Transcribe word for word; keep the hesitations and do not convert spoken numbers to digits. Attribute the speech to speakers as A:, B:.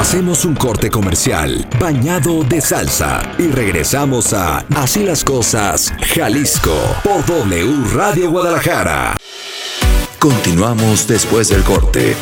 A: Hacemos un corte comercial bañado de salsa y regresamos a Así las Cosas, Jalisco, por W Radio Guadalajara. Continuamos después del corte.